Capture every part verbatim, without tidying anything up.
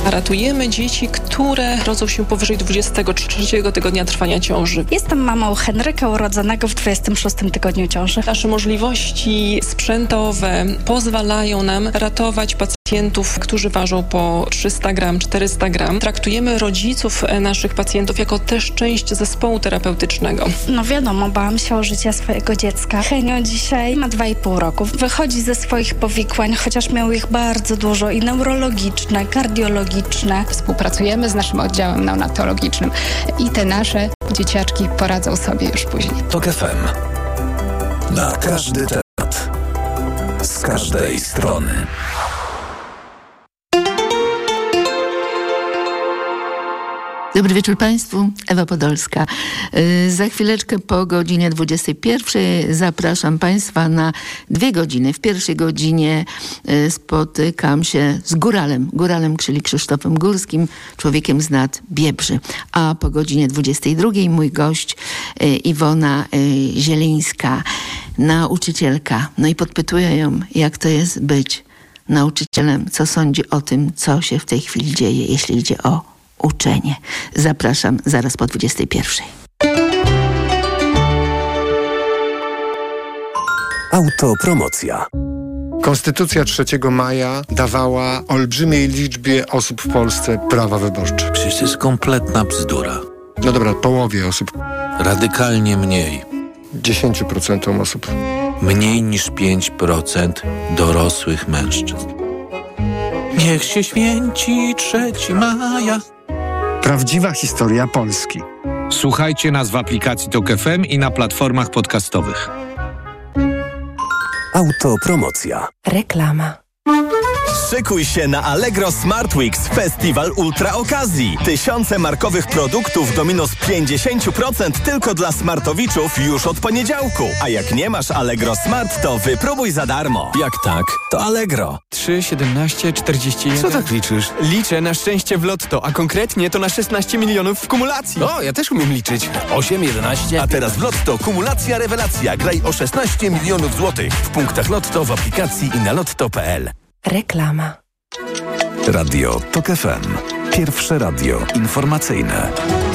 a ratujemy dzieci, które rodzą się powyżej dwudziestego trzeciego tygodnia trwania ciąży. Jestem mamą Henryka urodzonego w dwudziestym szóstym tygodniu ciąży. Nasze możliwości sprzętowe pozwalają nam ratować pacjentów, którzy ważą po trzysta gram, czterysta gram. Traktujemy rodziców naszych pacjentów jako też część zespołu terapeutycznego. No wiadomo, bałam się o życie swojego dziecka. Henio dzisiaj ma dwa i pół roku. Wychodzi ze swoich powikłań, chociaż miał ich bardzo dużo i neurologiczne, kardiologiczne. Współpracujemy z naszym oddziałem neonatologicznym i te nasze dzieciaczki poradzą sobie już później. Tok F M. Na każdy temat. Z każdej strony. Dobry wieczór Państwu, Ewa Podolska. Yy, za chwileczkę po godzinie dwudziestej pierwszej zapraszam Państwa na dwie godziny. W pierwszej godzinie yy, spotykam się z góralem, góralem, czyli Krzysztofem Górskim, człowiekiem z nad Biebrzy. A po godzinie dwudziestej drugiej mój gość yy, Iwona yy, Zielińska, nauczycielka. No i podpytuję ją, jak to jest być nauczycielem, co sądzi o tym, co się w tej chwili dzieje, jeśli idzie o uczenie. Zapraszam zaraz po dwudziestej pierwszej. Autopromocja. Konstytucja trzeciego maja dawała olbrzymiej liczbie osób w Polsce prawa wyborcze. Przecież to jest kompletna bzdura. No dobra, połowie osób. Radykalnie mniej. dziesięć procent osób. Mniej niż pięć procent dorosłych mężczyzn. Niech się święci trzeciego maja. Prawdziwa historia Polski. Słuchajcie nas w aplikacji Tok F M i na platformach podcastowych. Autopromocja. Reklama. Szykuj się na Allegro Smart Weeks, festiwal ultra okazji. Tysiące markowych produktów do minus pięćdziesiąt procent tylko dla smartowiczów już od poniedziałku. A jak nie masz Allegro Smart, to wypróbuj za darmo. Jak tak, to Allegro. trzy, siedemnaście, czterdzieści jeden. Co tak liczysz? Liczę na szczęście w lotto, a konkretnie to na szesnaście milionów w kumulacji. O, ja też umiem liczyć. osiem, jedenaście. A teraz w lotto kumulacja rewelacja. Graj o szesnaście milionów złotych. W punktach lotto, w aplikacji i na lotto kropka p l. Reklama. Radio Tok F M. Pierwsze radio informacyjne.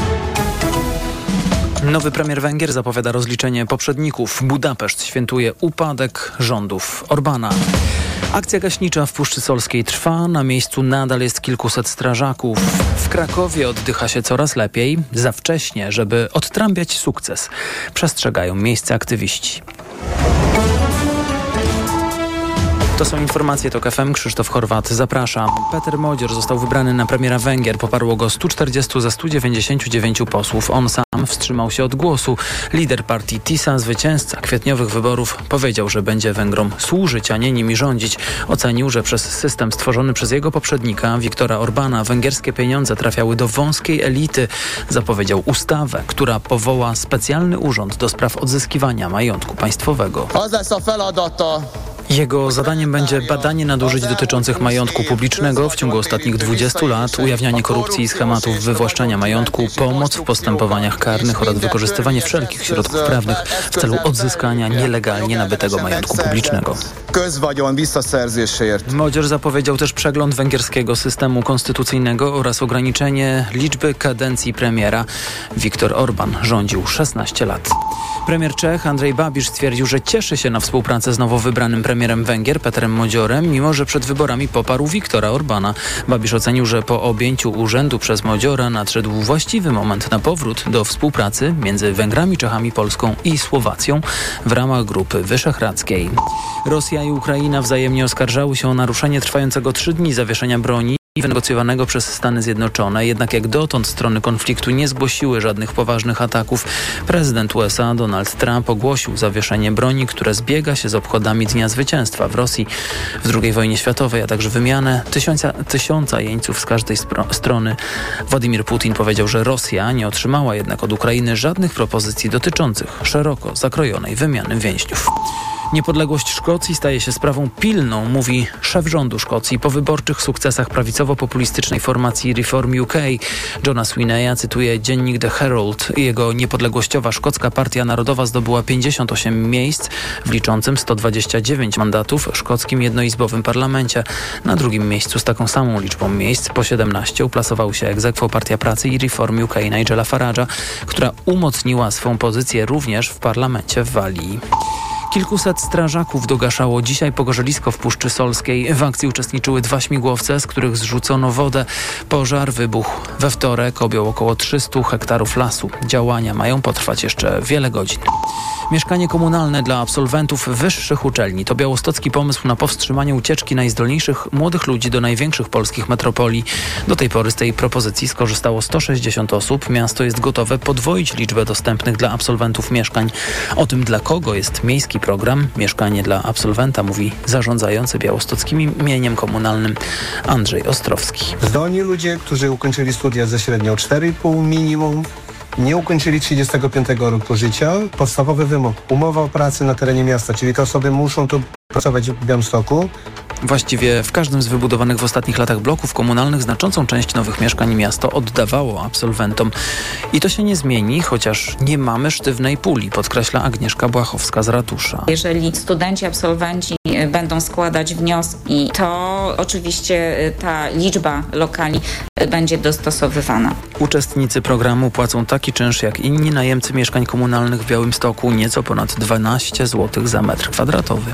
Nowy premier Węgier zapowiada rozliczenie poprzedników. Budapeszt świętuje upadek rządów Orbana. Akcja gaśnicza w Puszczy Solskiej trwa. Na miejscu nadal jest kilkuset strażaków. W Krakowie oddycha się coraz lepiej. Za wcześnie, żeby odtrąbiać sukces. Przestrzegają miejsce aktywiści. To są informacje Tok F M. Krzysztof Horwat, zapraszam. Peter Modzior został wybrany na premiera Węgier. Poparło go sto czterdzieści ze stu dziewięćdziesięciu dziewięciu posłów. On sam wstrzymał się od głosu. Lider partii TISA, zwycięzca kwietniowych wyborów, powiedział, że będzie Węgrom służyć, a nie nimi rządzić. Ocenił, że przez system stworzony przez jego poprzednika, Viktora Orbana, węgierskie pieniądze trafiały do wąskiej elity. Zapowiedział ustawę, która powoła specjalny urząd do spraw odzyskiwania majątku państwowego. Jego zadaniem będzie badanie nadużyć dotyczących majątku publicznego w ciągu ostatnich dwudziestu lat, ujawnianie korupcji i schematów wywłaszczania majątku, pomoc w postępowaniach karnych oraz wykorzystywanie wszelkich środków prawnych w celu odzyskania nielegalnie nabytego majątku publicznego. Modzior zapowiedział też przegląd węgierskiego systemu konstytucyjnego oraz ograniczenie liczby kadencji premiera. Viktor Orban rządził szesnaście lat. Premier Czech Andrzej Babiš stwierdził, że cieszy się na współpracę z nowo wybranym premierem Węgier Petrem Modziorem, mimo że przed wyborami poparł Viktora Orbana. Babiš ocenił, że po objęciu urzędu przez Modziora nadszedł właściwy moment na powrót do współpracy między Węgrami, Czechami, Polską i Słowacją w ramach Grupy Wyszehradzkiej. Rosja i Ukraina wzajemnie oskarżały się o naruszenie trwającego trzy dni zawieszenia broni i wynegocjowanego przez Stany Zjednoczone. Jednak jak dotąd strony konfliktu nie zgłosiły żadnych poważnych ataków. Prezydent U S A Donald Trump ogłosił zawieszenie broni, które zbiega się z obchodami Dnia Zwycięstwa w Rosji w drugiej wojnie światowej, a także wymianę tysiąca, tysiąca jeńców z każdej spro- strony. Władimir Putin powiedział, że Rosja nie otrzymała jednak od Ukrainy żadnych propozycji dotyczących szeroko zakrojonej wymiany więźniów. Niepodległość Szkocji staje się sprawą pilną, mówi szef rządu Szkocji po wyborczych sukcesach prawicowo-populistycznej formacji Reform U K. Johna Sweeneya cytuje dziennik The Herald. Jego niepodległościowa Szkocka Partia Narodowa zdobyła pięćdziesiąt osiem miejsc w liczącym sto dwadzieścia dziewięć mandatów szkockim jednoizbowym parlamencie. Na drugim miejscu z taką samą liczbą miejsc, po siedemnaście, uplasował się ex aequo Partia Pracy i Reform U K Nigela Farage'a, która umocniła swą pozycję również w parlamencie w Walii. Kilkuset strażaków dogaszało dzisiaj pogorzelisko w Puszczy Solskiej. W akcji uczestniczyły dwa śmigłowce, z których zrzucono wodę. Pożar wybuchł we wtorek, objął około trzysta hektarów lasu. Działania mają potrwać jeszcze wiele godzin. Mieszkanie komunalne dla absolwentów wyższych uczelni to białostocki pomysł na powstrzymanie ucieczki najzdolniejszych młodych ludzi do największych polskich metropolii. Do tej pory z tej propozycji skorzystało sto sześćdziesiąt osób. Miasto jest gotowe podwoić liczbę dostępnych dla absolwentów mieszkań. O tym, dla kogo jest miejski program Mieszkanie dla absolwenta, mówi zarządzający białostockim mieniem komunalnym Andrzej Ostrowski. Zdolni ludzie, którzy ukończyli studia ze średnią cztery i pół minimum, nie ukończyli trzydziestego piątego roku życia. Podstawowy wymóg, umowa o pracy na terenie miasta, czyli te osoby muszą tu pracować w Białymstoku. Właściwie w każdym z wybudowanych w ostatnich latach bloków komunalnych znaczącą część nowych mieszkań miasto oddawało absolwentom. I to się nie zmieni, chociaż nie mamy sztywnej puli, podkreśla Agnieszka Błachowska z ratusza. Jeżeli studenci, absolwenci będą składać wnioski, to oczywiście ta liczba lokali będzie dostosowywana. Uczestnicy programu płacą taki czynsz jak inni najemcy mieszkań komunalnych w Białymstoku, nieco ponad dwanaście złotych za metr kwadratowy.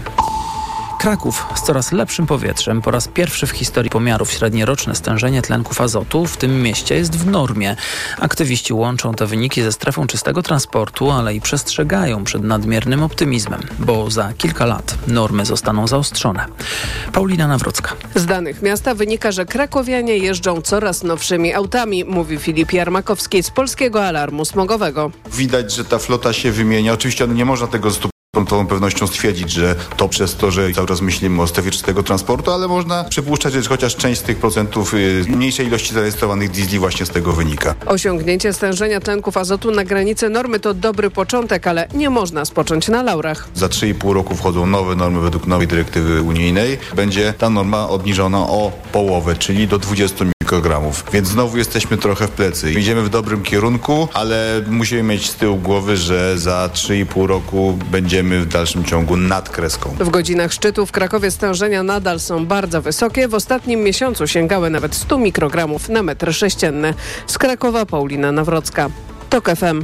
Kraków z coraz lepszym powietrzem. Po raz pierwszy w historii pomiarów średnioroczne stężenie tlenków azotu w tym mieście jest w normie. Aktywiści łączą te wyniki ze strefą czystego transportu, ale i przestrzegają przed nadmiernym optymizmem, bo za kilka lat normy zostaną zaostrzone. Paulina Nawrocka. Z danych miasta wynika, że krakowianie jeżdżą coraz nowszymi autami, mówi Filip Jarmakowski z Polskiego Alarmu Smogowego. Widać, że ta flota się wymienia. Oczywiście nie można tego stu tą pewnością stwierdzić, że to przez to, że cały czas myślimy o strefie czystego transportu, ale można przypuszczać, że chociaż część z tych procentów mniejszej ilości zarejestrowanych diesli właśnie z tego wynika. Osiągnięcie stężenia tlenków azotu na granicy normy to dobry początek, ale nie można spocząć na laurach. Za trzy i pół roku wchodzą nowe normy według nowej dyrektywy unijnej. Będzie ta norma obniżona o połowę, czyli do dwudziestu mikrogramów. Więc znowu jesteśmy trochę w plecy. Idziemy w dobrym kierunku, ale musimy mieć z tyłu głowy, że za trzy i pół roku będziemy w dalszym ciągu nad kreską. W godzinach szczytu w Krakowie stężenia nadal są bardzo wysokie. W ostatnim miesiącu sięgały nawet stu mikrogramów na metr sześcienny. Z Krakowa Paulina Nawrocka. TOK F M.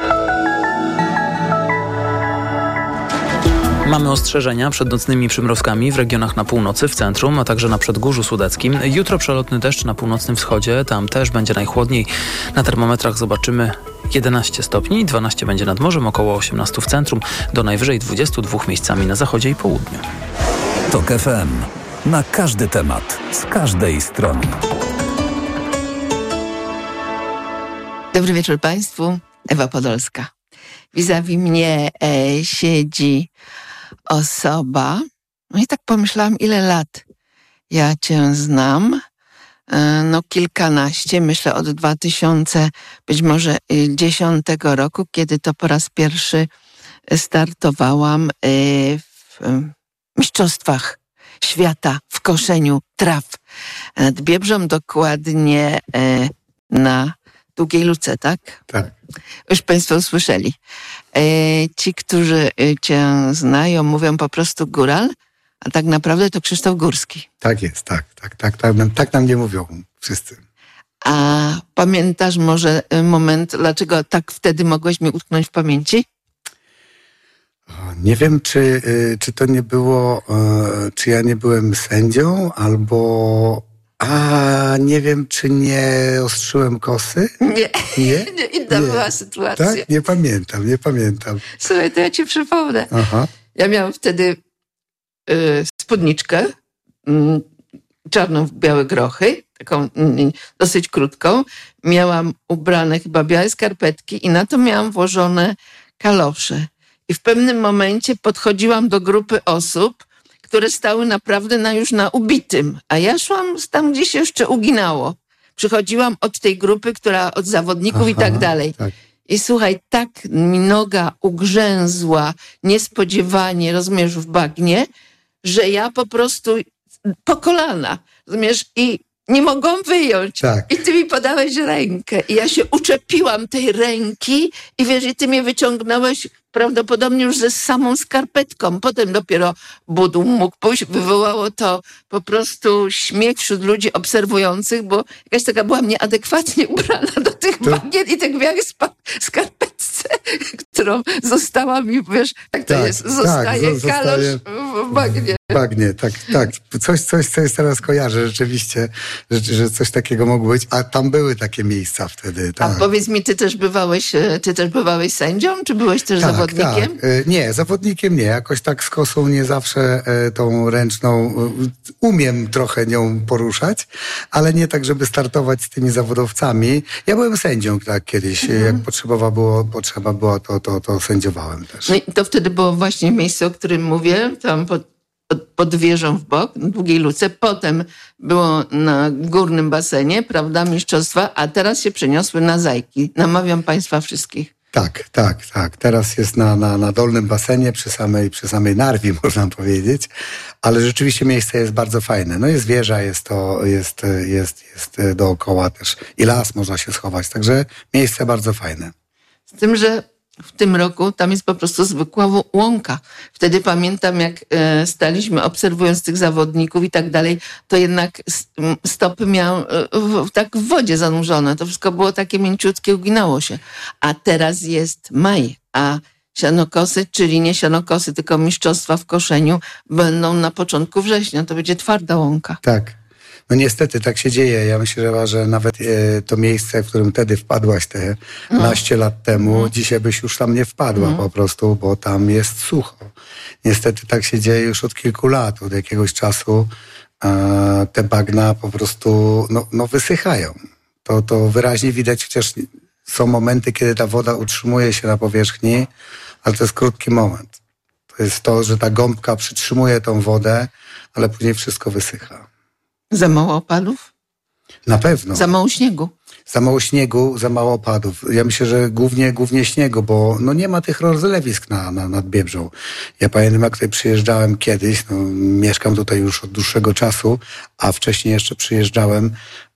Mamy ostrzeżenia przed nocnymi przymrozkami w regionach na północy, w centrum, a także na Przedgórzu Sudeckim. Jutro przelotny deszcz na północnym wschodzie, tam też będzie najchłodniej. Na termometrach zobaczymy jedenaście stopni, dwanaście będzie nad morzem, około osiemnaście w centrum, do najwyżej dwudziestu dwóch miejscami na zachodzie i południu. TOK F M. Na każdy temat, z każdej strony. Dobry wieczór Państwu. Ewa Podolska. Vis-a-vis mnie e, siedzi osoba, no i tak pomyślałam, ile lat ja Cię znam. E, no kilkanaście, myślę od dwa tysiące, być może dziesiątego roku, kiedy to po raz pierwszy startowałam e, w e, mistrzostwach świata w koszeniu traw nad Biebrzą, dokładnie e, na Długiej Luce, tak? Tak. Już Państwo usłyszeli. E, ci, którzy Cię znają, mówią po prostu góral, a tak naprawdę to Krzysztof Górski. Tak jest, tak, tak, tak, tak, tak nam nie mówią wszyscy. A pamiętasz może moment, dlaczego tak wtedy mogłeś mi utknąć w pamięci? O, nie wiem, czy, czy to nie było, czy ja nie byłem sędzią, albo... A nie wiem, czy nie ostrzyłem kosy? Nie. Nie? nie inna nie. była sytuacja. Tak? Nie pamiętam, nie pamiętam. Słuchaj, to ja ci przypomnę. Aha. Ja miałam wtedy y, spódniczkę y, czarną w białe grochy, taką y, dosyć krótką. Miałam ubrane chyba białe skarpetki i na to miałam włożone kalosze. I w pewnym momencie podchodziłam do grupy osób, które stały naprawdę na, już na ubitym, a ja szłam tam, gdzie się jeszcze uginało. Przychodziłam od tej grupy, która od zawodników Aha, i tak dalej. Tak. I słuchaj, tak mi noga ugrzęzła niespodziewanie, rozumiesz, w bagnie, że ja po prostu po kolana, rozumiesz, i nie mogłam wyjąć. Tak. I ty mi podałeś rękę. I ja się uczepiłam tej ręki i wiesz, i ty mnie wyciągnąłeś prawdopodobnie już ze samą skarpetką. Potem dopiero budł mógł pójść. Wywołało to po prostu śmiech wśród ludzi obserwujących, bo jakaś taka byłam nieadekwatnie ubrana do tych to... bagien i tak białych skarpetce, którą została mi, wiesz, jak to tak, jest, zostaje tak, kalosz w bagnie. Bagnie, tak, tak. Coś, coś, coś teraz kojarzę rzeczywiście, że, że coś takiego mogło być, a tam były takie miejsca wtedy. Tak. A powiedz mi, ty też byłeś, ty też byłeś sędzią, czy byłeś też tak, zawodnikiem? Tak. Nie, zawodnikiem nie. Jakoś tak z kosą nie zawsze tą ręczną, umiem trochę nią poruszać, ale nie tak, żeby startować z tymi zawodowcami. Ja byłem sędzią tak kiedyś, mhm. jak potrzeba było, potrzeba była, to, to, to sędziowałem też. No i to wtedy było właśnie miejsce, o którym mówię, tam pod pod wieżą w bok, na Długiej Luce. Potem było na górnym basenie, prawda, mistrzostwa, a teraz się przeniosły na Zajki. Namawiam państwa wszystkich. Tak, tak, tak. Teraz jest na, na, na dolnym basenie, przy samej, przy samej Narwi, można powiedzieć, ale rzeczywiście miejsce jest bardzo fajne. No jest wieża, jest to, jest, jest, jest dookoła też i las można się schować, także miejsce bardzo fajne. Z tym, że w tym roku tam jest po prostu zwykła łąka. Wtedy pamiętam, jak e, staliśmy obserwując tych zawodników i tak dalej, to jednak stopy miał e, w, tak w wodzie zanurzone. To wszystko było takie mięciutkie, uginało się. A teraz jest maj, a sianokosy, czyli nie sianokosy, tylko mistrzostwa w koszeniu będą na początku września. To będzie twarda łąka. Tak. No niestety tak się dzieje. Ja myślę, że nawet e, to miejsce, w którym wtedy wpadłaś te no. naście lat temu, no. dzisiaj byś już tam nie wpadła no. po prostu, bo tam jest sucho. Niestety tak się dzieje już od kilku lat, od jakiegoś czasu e, te bagna po prostu no, no wysychają. To, to wyraźnie widać, chociaż są momenty, kiedy ta woda utrzymuje się na powierzchni, ale to jest krótki moment. To jest to, że ta gąbka przytrzymuje tą wodę, ale później wszystko wysycha. Za mało opadów? Na pewno. Za mało śniegu? Za mało śniegu, za mało opadów. Ja myślę, że głównie, głównie śniegu, bo no nie ma tych rozlewisk na, na, nad Biebrzą. Ja pamiętam, jak tutaj przyjeżdżałem kiedyś, no, mieszkam tutaj już od dłuższego czasu, a wcześniej jeszcze przyjeżdżałem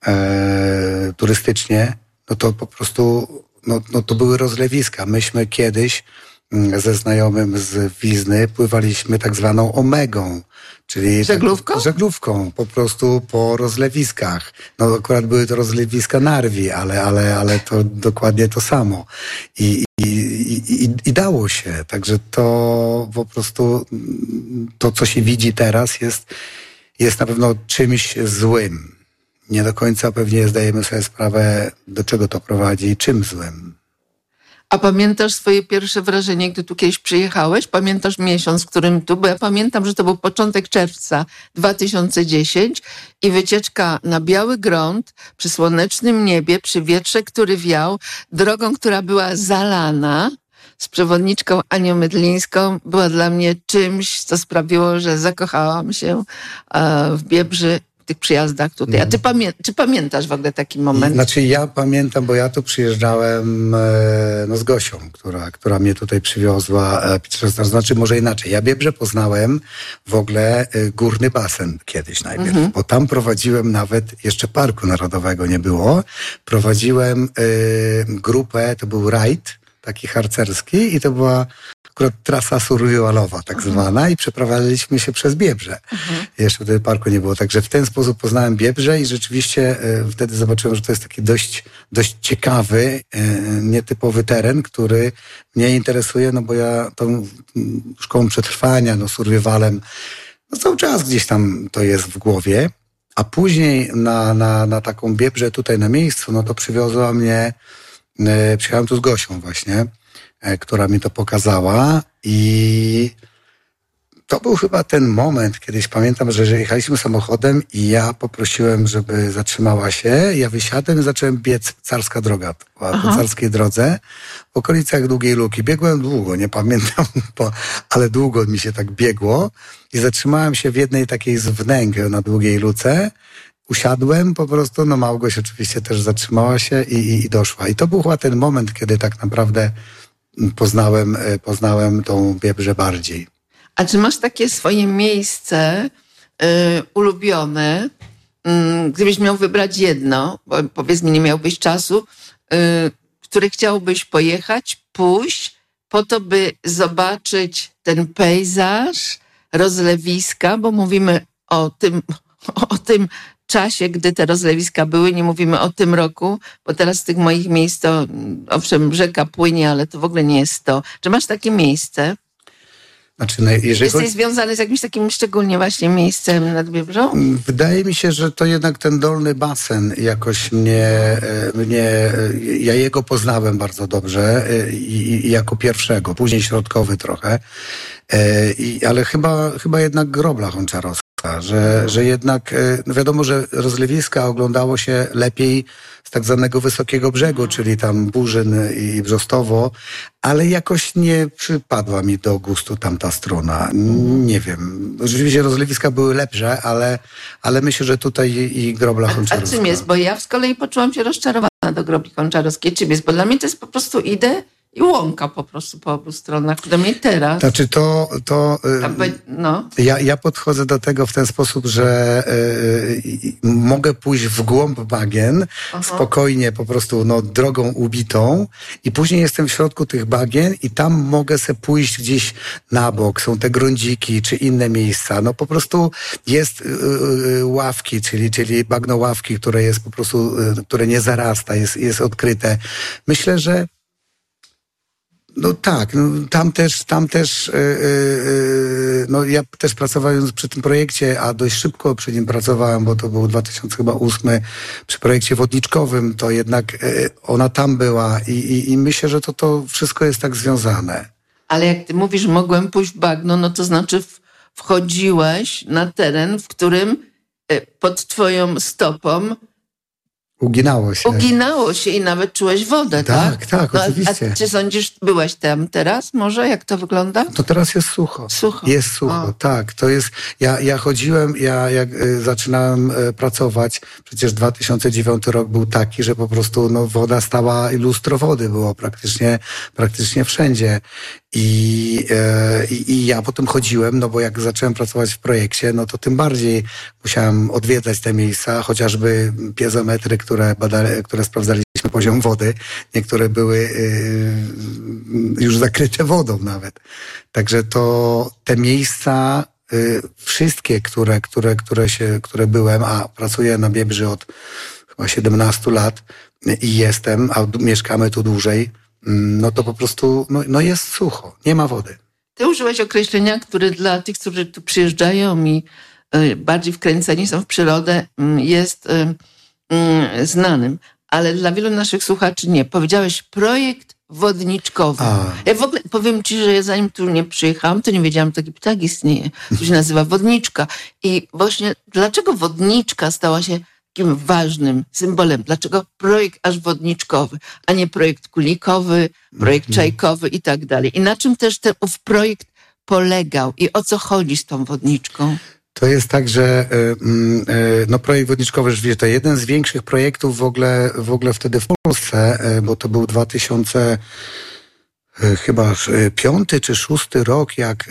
e, turystycznie, no to po prostu no, no to były rozlewiska. Myśmy kiedyś ze znajomym z Wizny pływaliśmy tak zwaną omegą. Czyli żeglówką? Tak, żeglówką, po prostu po rozlewiskach. No akurat były to rozlewiska Narwi, ale, ale, ale to dokładnie to samo. I, i, i, i, i dało się. Także to po prostu, to co się widzi teraz jest, jest na pewno czymś złym. Nie do końca pewnie zdajemy sobie sprawę, do czego to prowadzi i czym złym. A pamiętasz swoje pierwsze wrażenie, gdy tu kiedyś przyjechałeś? Pamiętasz miesiąc, w którym tu, bo ja pamiętam, że to był początek czerwca dwa tysiące dziesiątego i wycieczka na biały grunt, przy słonecznym niebie, przy wietrze, który wiał, drogą, która była zalana, z przewodniczką Anią Mydlińską, była dla mnie czymś, co sprawiło, że zakochałam się w Biebrzy, tych przyjazdach tutaj. A ty pamię- czy pamiętasz w ogóle taki moment? Znaczy ja pamiętam, bo ja tu przyjeżdżałem no, z Gosią, która, która mnie tutaj przywiozła. Znaczy może inaczej. Ja Biebrze poznałem w ogóle górny basen kiedyś najpierw, mhm. bo tam prowadziłem nawet, jeszcze Parku Narodowego nie było, prowadziłem y, grupę, to był rajd taki harcerski i to była akurat trasa surviwalowa tak mhm. zwana i przeprowadziliśmy się przez Biebrze. Mhm. Jeszcze wtedy parku nie było. Także w ten sposób poznałem Biebrze i rzeczywiście e, wtedy zobaczyłem, że to jest taki dość, dość ciekawy, e, nietypowy teren, który mnie interesuje, no bo ja tą szkołą przetrwania, no survivalem, no cały czas gdzieś tam to jest w głowie. A później na, na, na taką Biebrze tutaj na miejscu, no to przywiozła mnie, e, przyjechałem tu z Gosią właśnie, która mi to pokazała i to był chyba ten moment, kiedyś pamiętam, że jechaliśmy samochodem i ja poprosiłem, żeby zatrzymała się. Ja wysiadłem i zacząłem biec Carska Droga. Po Carskiej Drodze w okolicach Długiej Luki. Biegłem długo, nie pamiętam, bo, ale długo mi się tak biegło i zatrzymałem się w jednej takiej z wnęk na Długiej Luce. usiadłem po prostu, no Małgoś oczywiście też zatrzymała się i, i, i doszła. I to był chyba ten moment, kiedy tak naprawdę poznałem, poznałem tą Biebrzę bardziej. A czy masz takie swoje miejsce y, ulubione, y, gdybyś miał wybrać jedno, bo powiedz mi, nie miałbyś czasu, y, który chciałbyś pojechać, pójść, po to, by zobaczyć ten pejzaż, rozlewiska, bo mówimy o tym, o tym czasie, gdy te rozlewiska były, nie mówimy o tym roku, bo teraz z tych moich miejsc to, owszem, rzeka płynie, ale to w ogóle nie jest to. Czy masz takie miejsce? Znaczy, no, jeżeli Jesteś chodzi... związany z jakimś takim szczególnie właśnie miejscem nad Biebrzą? Wydaje mi się, że to jednak ten dolny basen jakoś mnie, mnie ja jego poznałem bardzo dobrze i, i jako pierwszego, później środkowy trochę, I, ale chyba, chyba jednak Grobla Honczarowska, że, że jednak, no wiadomo, że rozlewiska oglądało się lepiej z tak zwanego Wysokiego Brzegu, czyli tam Burzyn i Brzostowo, ale jakoś nie przypadła mi do gustu tamta strona. Nie wiem. Rzeczywiście rozlewiska były lepsze, ale, ale myślę, że tutaj i Grobla Honczarowska. A czym jest? Bo ja z kolei poczułam się rozczarowana do Grobli Honczarowskiej. Czym jest? Bo dla mnie to jest po prostu idę i łąka po prostu po obu stronach. Dla mnie teraz. Znaczy to, to Tam, no. ja, ja podchodzę do tego w ten sposób, że y, y, mogę pójść w głąb bagien, Aha. spokojnie po prostu no, drogą ubitą i później jestem w środku tych bagien i tam mogę sobie pójść gdzieś na bok. Są te grądziki czy inne miejsca. No po prostu jest y, y, ławki, czyli, czyli bagno ławki, które jest po prostu, y, które nie zarasta, jest, jest odkryte. Myślę, że no tak, no, tam też, tam też, yy, yy, no ja też pracowałem przy tym projekcie, a dość szybko przy nim pracowałem, bo to był dwa tysiące ósmy przy projekcie wodniczkowym, to jednak yy, ona tam była i, i, i myślę, że to, to wszystko jest tak związane. Ale jak ty mówisz, mogłem pójść w bagno, no to znaczy wchodziłeś na teren, w którym yy, pod twoją stopą Uginało się. Uginało się i nawet czułeś wodę, tak? Tak, tak, no, oczywiście. A czy sądzisz, byłeś tam teraz może? Jak to wygląda? To teraz jest sucho. Sucho. Jest sucho, o. tak. To jest, ja, ja chodziłem, ja jak y, zaczynałem y, pracować, przecież dwa tysiące dziewiąty rok był taki, że po prostu no, woda stała i lustro wody było praktycznie, praktycznie wszędzie. I, e, i ja potem chodziłem, no bo jak zacząłem pracować w projekcie, no to tym bardziej musiałem odwiedzać te miejsca, chociażby piezometry, które badali, które sprawdzaliśmy poziom wody. Niektóre były y, już zakryte wodą nawet. Także to te miejsca, y, wszystkie, które, które, które, się, które byłem, a pracuję na Biebrzy od chyba siedemnastu lat i jestem, a mieszkamy tu dłużej, no to po prostu no, no jest sucho, nie ma wody. Ty użyłeś określenia, które dla tych, którzy tu przyjeżdżają i y, bardziej wkręceni są w przyrodę, y, jest y, y, znanym, ale dla wielu naszych słuchaczy nie. Powiedziałeś projekt wodniczkowy. A. Ja w ogóle powiem ci, że ja zanim tu nie przyjechałam, to nie wiedziałam, że taki ptak istnieje. To się nazywa wodniczka. I właśnie dlaczego wodniczka stała się takim ważnym symbolem? Dlaczego projekt aż wodniczkowy, a nie projekt kulikowy, projekt mm-hmm. czajkowy i tak dalej? I na czym też ten ów projekt polegał i o co chodzi z tą wodniczką? To jest tak, że no, projekt wodniczkowy, że to jeden z większych projektów w ogóle, w ogóle wtedy w Polsce, bo to był dwa tysiące chyba piąty czy szósty rok, jak,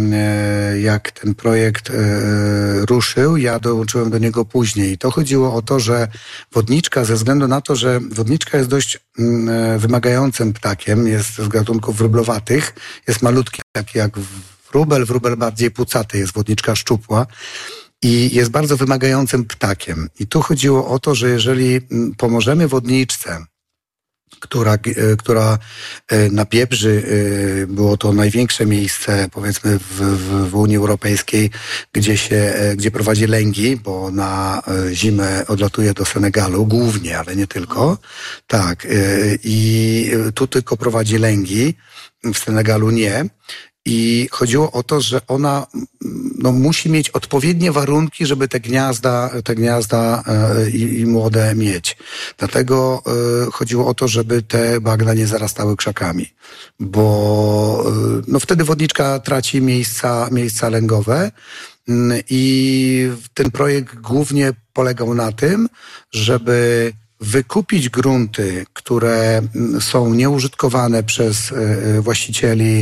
jak ten projekt ruszył. Ja dołączyłem do niego później. I to chodziło o to, że wodniczka, ze względu na to, że wodniczka jest dość wymagającym ptakiem, jest z gatunków wróblowatych, jest malutki, taki jak wróbel, wróbel bardziej pucaty, jest wodniczka szczupła i jest bardzo wymagającym ptakiem. I tu chodziło o to, że jeżeli pomożemy wodniczce, która, która na Biebrzy, było to największe miejsce, powiedzmy, w, w, w Unii Europejskiej, gdzie się, gdzie prowadzi lęgi, bo na zimę odlatuje do Senegalu, głównie, ale nie tylko. Tak. I tu tylko prowadzi lęgi, w Senegalu nie. I chodziło o to, że ona no, musi mieć odpowiednie warunki, żeby te gniazda, te gniazda e, i, i młode mieć. Dlatego e, chodziło o to, żeby te bagna nie zarastały krzakami. Bo e, no, wtedy wodniczka traci miejsca, miejsca lęgowe. I ten projekt głównie polegał na tym, żeby wykupić grunty, które są nieużytkowane przez właścicieli,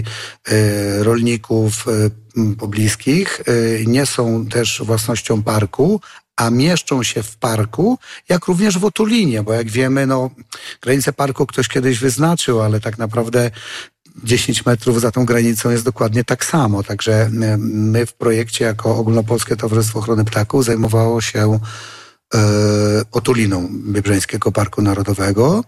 rolników pobliskich, nie są też własnością parku, a mieszczą się w parku, jak również w otulinie, bo jak wiemy, no, granicę parku ktoś kiedyś wyznaczył, ale tak naprawdę dziesięć metrów za tą granicą jest dokładnie tak samo. Także my w projekcie jako Ogólnopolskie Towarzystwo Ochrony Ptaków zajmowało się e, otuliną Biebrzańskiego Parku Narodowego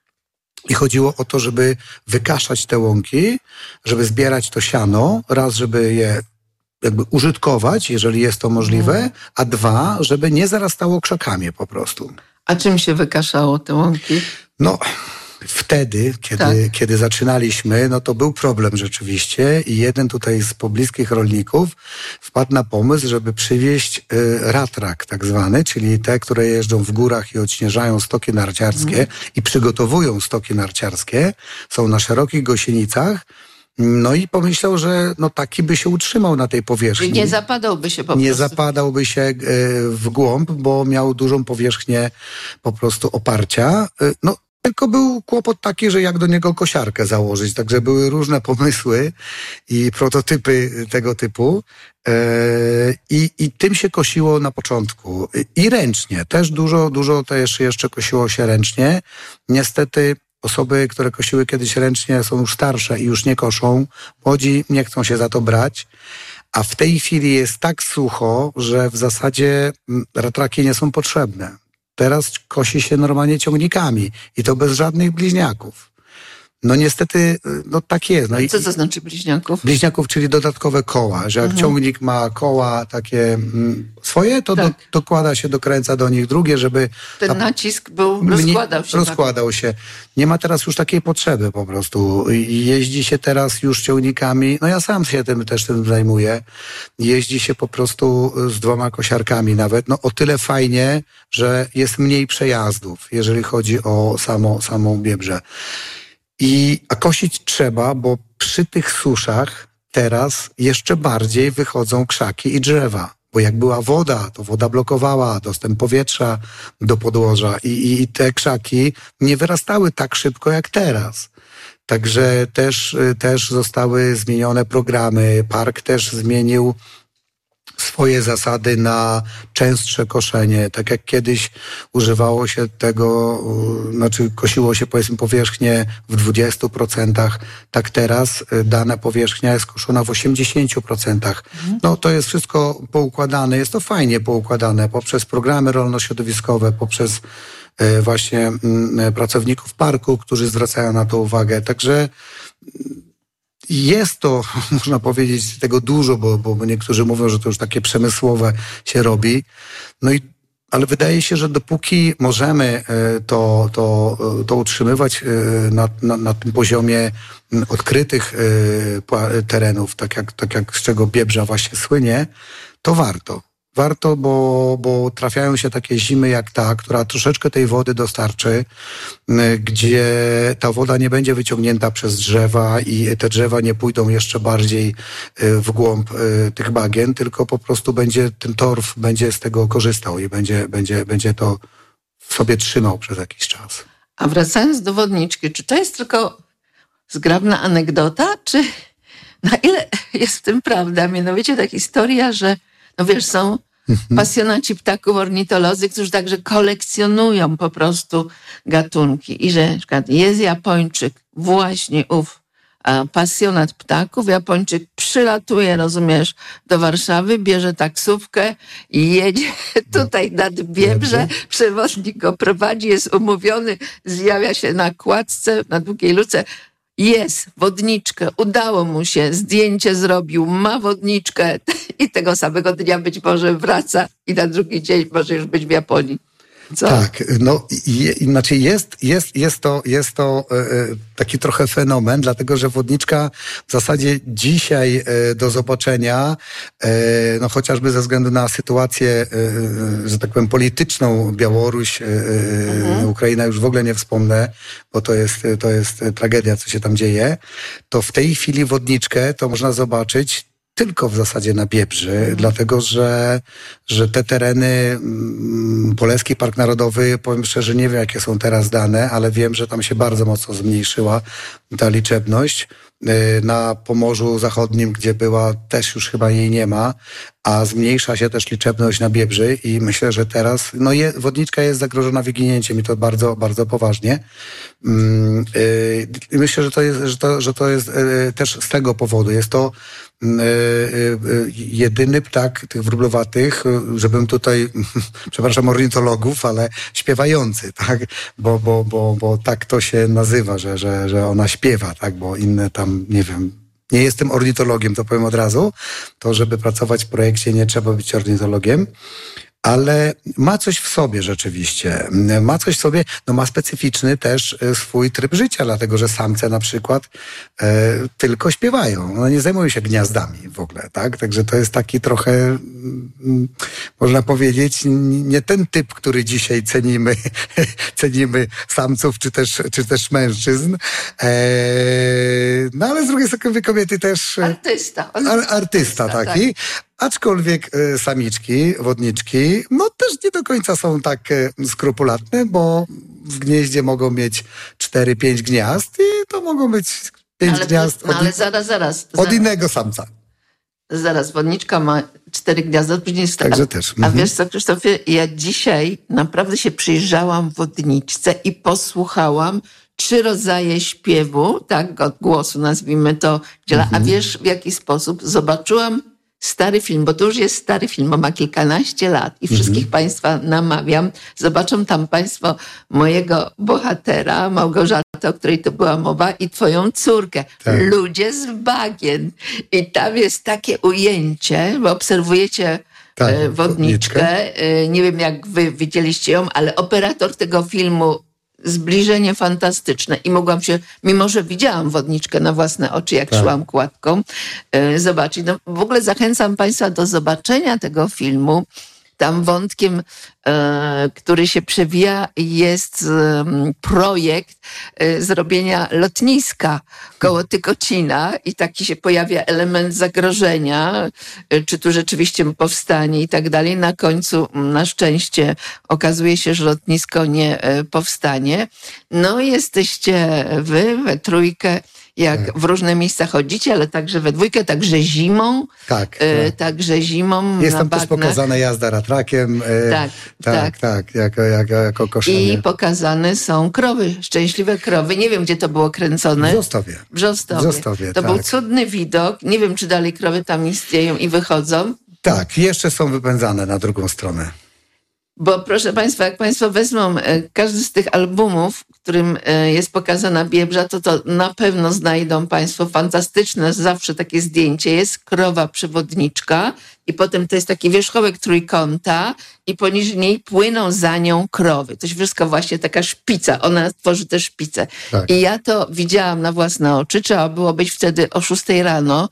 i chodziło o to, żeby wykaszać te łąki, żeby zbierać to siano, raz, żeby je jakby użytkować, jeżeli jest to możliwe, a dwa, żeby nie zarastało krzakami po prostu. A czym się wykaszało te łąki? No, wtedy, kiedy, tak. kiedy zaczynaliśmy, no to był problem rzeczywiście i jeden tutaj z pobliskich rolników wpadł na pomysł, żeby przywieźć y, ratrak tak zwany, czyli te, które jeżdżą w górach i odśnieżają stoki narciarskie mm. i przygotowują stoki narciarskie, są na szerokich gosienicach. No i pomyślał, że no taki by się utrzymał na tej powierzchni. Czyli nie zapadałby się po prostu. Nie zapadałby się y, w głąb, bo miał dużą powierzchnię po prostu oparcia. Y, no Tylko był kłopot taki, że jak do niego kosiarkę założyć. Także były różne pomysły i prototypy tego typu. Yy, i, I tym się kosiło na początku. I ręcznie. Też dużo, dużo też jeszcze kosiło się ręcznie. Niestety osoby, które kosiły kiedyś ręcznie, są już starsze i już nie koszą. Młodzi nie chcą się za to brać. A w tej chwili jest tak sucho, że w zasadzie ratraki nie są potrzebne. Teraz kosi się normalnie ciągnikami i to bez żadnych bliźniaków. No niestety, no tak jest. No co to znaczy bliźniaków? Bliźniaków, czyli dodatkowe koła, że jak mhm. ciągnik ma koła takie mm, swoje, to tak. do, dokłada się, dokręca do nich drugie, żeby... Ten ta, nacisk był, rozkładał się. Rozkładał tak. się. Nie ma teraz już takiej potrzeby po prostu. Jeździ się teraz już ciągnikami, no ja sam się tym też tym zajmuję. Jeździ się po prostu z dwoma kosiarkami nawet. No o tyle fajnie, że jest mniej przejazdów, jeżeli chodzi o samo, samą Biebrze. I, a kosić trzeba, bo przy tych suszach teraz jeszcze bardziej wychodzą krzaki i drzewa. Bo jak była woda, to woda blokowała dostęp powietrza do podłoża i, i te krzaki nie wyrastały tak szybko jak teraz. Także też, też zostały zmienione programy. Park też zmienił swoje zasady na częstsze koszenie. Tak jak kiedyś używało się tego, znaczy kosiło się powiedzmy powierzchnię w dwudziestu procentach, tak teraz dana powierzchnia jest koszona w osiemdziesięciu procentach. No to jest wszystko poukładane, jest to fajnie poukładane poprzez programy rolno-środowiskowe, poprzez właśnie pracowników parku, którzy zwracają na to uwagę. Także jest to, można powiedzieć, tego dużo, bo, bo niektórzy mówią, że to już takie przemysłowe się robi. No i, ale wydaje się, że dopóki możemy to, to, to utrzymywać na, na, na tym poziomie odkrytych terenów, tak jak, tak jak z czego Biebrza właśnie słynie, to warto. Warto, bo, bo trafiają się takie zimy jak ta, która troszeczkę tej wody dostarczy, gdzie ta woda nie będzie wyciągnięta przez drzewa i te drzewa nie pójdą jeszcze bardziej w głąb tych bagien, tylko po prostu będzie ten torf będzie z tego korzystał i będzie, będzie, będzie to w sobie trzymał przez jakiś czas. A wracając do wodniczki, czy to jest tylko zgrabna anegdota, czy na ile jest w tym prawda? Mianowicie ta historia, że no wiesz, są pasjonaci ptaków, ornitolodzy, którzy także kolekcjonują po prostu gatunki. I że na przykład jest Japończyk, właśnie ów a, pasjonat ptaków, Japończyk przylatuje, rozumiesz, do Warszawy, bierze taksówkę i jedzie tutaj nad Biebrze, przewodnik go prowadzi, jest umówiony, zjawia się na kładce, na Długiej Luce. Jest wodniczkę, udało mu się, zdjęcie zrobił, ma wodniczkę i tego samego dnia być może wraca i na drugi dzień może już być w Japonii. Co? Tak, no je, znaczy jest, jest, jest to, jest to e, taki trochę fenomen, dlatego że wodniczka w zasadzie dzisiaj e, do zobaczenia, e, no chociażby ze względu na sytuację, e, że tak powiem, polityczną Białoruś, e, mhm. Ukraina już w ogóle nie wspomnę, bo to jest, to jest tragedia, co się tam dzieje, to w tej chwili wodniczkę to można zobaczyć tylko w zasadzie na Biebrzy, mhm. dlatego że, że te tereny, mm, Poleski Park Narodowy, powiem szczerze, nie wiem jakie są teraz dane, ale wiem, że tam się bardzo mocno zmniejszyła ta liczebność. Na Pomorzu Zachodnim, gdzie była, też już chyba jej nie ma, a zmniejsza się też liczebność na Biebrzy i myślę, że teraz, no je, wodniczka jest zagrożona wyginięciem i to bardzo, bardzo poważnie. Yy, yy, myślę, że to jest, że to, że to jest yy, też z tego powodu. Jest to yy, yy, jedyny ptak tych wróblowatych, żebym tutaj, przepraszam ornitologów, ale śpiewający, tak? Bo, bo, bo, bo tak to się nazywa, że, że, że ona śpiewa, tak? Bo inne tam, nie wiem, nie jestem ornitologiem, to powiem od razu. To, żeby pracować w projekcie, nie trzeba być ornitologiem, ale ma coś w sobie rzeczywiście. Ma coś w sobie, no ma specyficzny też swój tryb życia, dlatego że samce na przykład e, tylko śpiewają. One nie zajmują się gniazdami w ogóle, tak? Także to jest taki trochę, mm, można powiedzieć, nie ten typ, który dzisiaj cenimy, cenimy samców czy też, czy też mężczyzn. E, no ale z drugiej strony kobiety też... Artysta. Ar, artysta, artysta taki. Tak. Aczkolwiek y, samiczki, wodniczki, no też nie do końca są tak y, skrupulatne, bo w gnieździe mogą mieć cztery pięć gniazd i to mogą być pięć ale, gniazd no, od, ale zaraz, zaraz, od zaraz. innego samca. Zaraz, wodniczka ma cztery gniazda, później jest Także a, też. A Mhm. wiesz co, Krzysztofie, ja dzisiaj naprawdę się przyjrzałam wodniczce i posłuchałam trzy rodzaje śpiewu, tak, od głosu nazwijmy to, mhm. a wiesz w jaki sposób? Zobaczyłam stary film, bo to już jest stary film, bo ma kilkanaście lat i wszystkich mhm. Państwa namawiam. Zobaczą tam Państwo mojego bohatera, Małgorzatę, o której to była mowa, i twoją córkę. Tak. Ludzie z bagien. I tam jest takie ujęcie, bo obserwujecie tak, e, wodniczkę. E, nie wiem, jak wy widzieliście ją, ale operator tego filmu, zbliżenie fantastyczne i mogłam się, mimo że widziałam wodniczkę na własne oczy, jak tak. szłam kładką, e, zobaczyć. No, w ogóle zachęcam Państwa do zobaczenia tego filmu. Tam wątkiem, e, który się przewija, jest e, projekt e, zrobienia lotniska koło Tykocina i taki się pojawia element zagrożenia, e, czy tu rzeczywiście powstanie i tak dalej. Na końcu na szczęście okazuje się, że lotnisko nie e, powstanie. No jesteście wy we trójkę, jak tak. w różne miejsca chodzicie, ale także we dwójkę, także zimą. Tak. E, tak. Także zimą jest na tam bagnach. też pokazana jazda ratrakiem. E, tak, tak, tak, tak, jako, jako, jako koszenie. I pokazane są krowy, szczęśliwe krowy. Nie wiem, gdzie to było kręcone. W Wrzostowie. W Wrzostowie. W Wrzostowie, to tak. był cudny widok. Nie wiem, czy dalej krowy tam istnieją i wychodzą. Tak, jeszcze są wypędzane na drugą stronę. Bo proszę Państwa, jak Państwo wezmą każdy z tych albumów, w którym jest pokazana Biebrza, to to na pewno znajdą Państwo fantastyczne, zawsze takie zdjęcie. Jest krowa przewodniczka i potem to jest taki wierzchołek trójkąta i poniżej niej płyną za nią krowy. To wszystko właśnie taka szpica. Ona tworzy też szpicę. Tak. I ja to widziałam na własne oczy. Trzeba było być wtedy o szóstej rano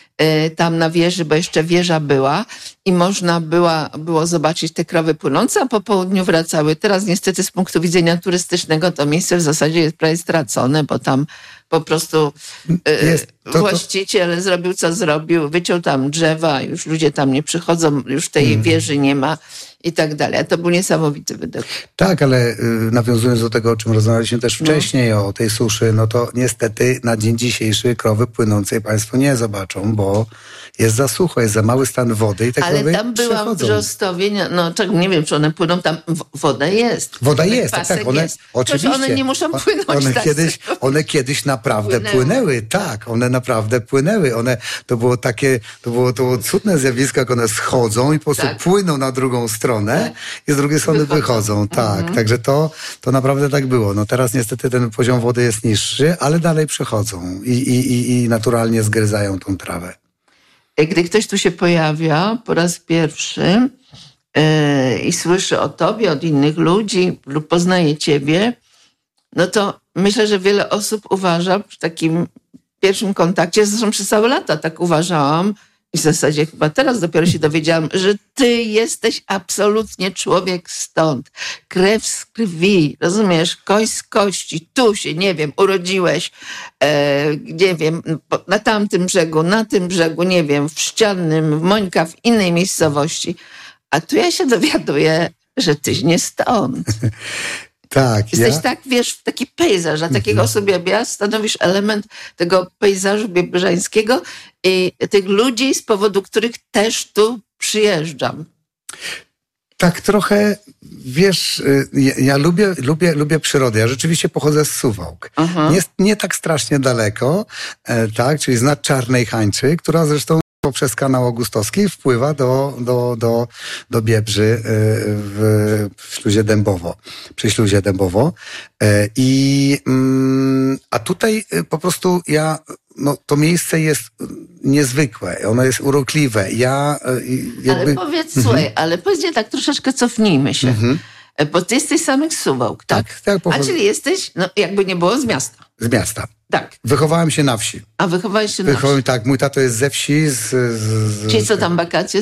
tam na wieży, bo jeszcze wieża była i można była, było zobaczyć te krowy płynące, a po południu wracały. Teraz niestety z punktu widzenia turystycznego to miejsce w zasadzie jest prawie stracone, bo tam po prostu jest, to, to... właściciel zrobił co zrobił, wyciął tam drzewa, już ludzie tam nie przychodzą, już tej hmm. wieży nie ma i tak dalej. A to był niesamowity wydech. Tak, ale y, nawiązując do tego, o czym rozmawialiśmy też wcześniej, no. o tej suszy, no to niestety na dzień dzisiejszy krowy płynącej Państwo nie zobaczą, bo jest za sucho, jest za mały stan wody i te ale krowy tam byłam przechodzą. w Wrzostowie, no czego, nie wiem, czy one płyną, tam woda jest. Woda jest, tak, tak, one, jest. oczywiście. Choć one nie muszą płynąć. One tak kiedyś, one kiedyś naprawdę płynęły. płynęły, tak, one naprawdę płynęły. One, to było takie, to było, to było cudne zjawisko, jak one schodzą i po prostu tak. płyną na drugą stronę tak. i z drugiej strony wychodzą. wychodzą. Tak, mhm. także to, to naprawdę tak było. No teraz niestety ten poziom wody jest niższy, ale dalej przechodzą i, i, i, i naturalnie zgryzają tą trawę. Gdy ktoś tu się pojawia po raz pierwszy yy, i słyszy o tobie, od innych ludzi lub poznaje ciebie, no to myślę, że wiele osób uważa w takim pierwszym kontakcie, zresztą przez całe lata tak uważałam, I w zasadzie chyba teraz dopiero się dowiedziałam, że ty jesteś absolutnie człowiek stąd. Krew z krwi, rozumiesz? Kość z kości. Tu się, nie wiem, urodziłeś, e, nie wiem, na tamtym brzegu, na tym brzegu, nie wiem, w Ściannym, w Mońka, w innej miejscowości. A tu ja się dowiaduję, że tyś nie stąd. Tak, Jesteś ja... tak, wiesz, taki pejzaż, a takiego sobie jak ja stanowisz element tego pejzażu biebrzańskiego i tych ludzi, z powodu których też tu przyjeżdżam. Tak trochę, wiesz, ja, ja lubię, lubię, lubię przyrodę. Ja rzeczywiście pochodzę z Suwałk. Nie, nie tak strasznie daleko, e, tak, czyli z nad Czarnej Hańczy, która zresztą poprzez kanał Augustowski wpływa do, do, do, do Biebrzy w, w śluzie Dębowo, przy śluzie Dębowo. I, a tutaj po prostu ja, no to miejsce jest niezwykłe, ono jest urokliwe. Ja jakby... Ale powiedz, mhm. słuchaj, ale powiedz tak troszeczkę cofnijmy się. Mhm. Bo ty jesteś z samych Suwałk, tak? Tak, tak. A czyli jesteś, no jakby nie było, z miasta. Z miasta. Tak. Wychowałem się na wsi. A wychowałeś się na Wychowałem, wsi? Tak, mój tato jest ze wsi. Z, z, Czyli co tam, wakacje